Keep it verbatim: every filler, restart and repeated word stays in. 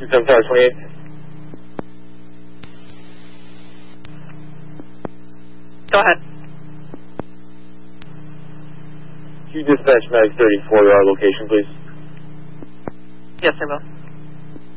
two seven Tower twenty-eight. Go ahead. Can you dispatch Mag thirty-four to our location, please? Yes, I will.